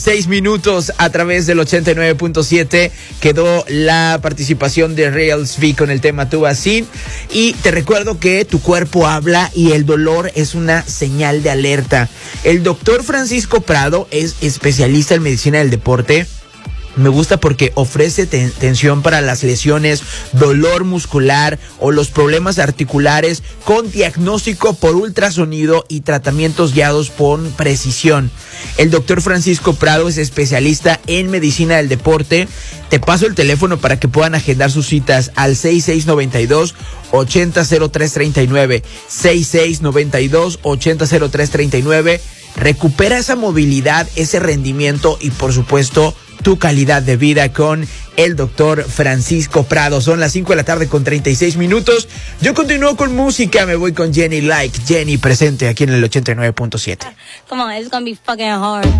6 minutos a través del 89.7 quedó la participación de Real V con el tema Tu Así. Y te recuerdo que tu cuerpo habla y el dolor es una señal de alerta. El doctor Francisco Prado es especialista en medicina del deporte. Me gusta porque ofrece atención para las lesiones, dolor muscular o los problemas articulares con diagnóstico por ultrasonido y tratamientos guiados con precisión. El doctor Francisco Prado es especialista en medicina del deporte. Te paso el teléfono para que puedan agendar sus citas al 6692-800339. 6692-800339. Recupera esa movilidad, ese rendimiento y por supuesto tu calidad de vida con el doctor Francisco Prado. Son las 5 de la tarde con 36 minutos. Yo continúo con música, me voy con Jenny Like. Jenny presente aquí en el 89.7. Come on, it's gonna be fucking hard.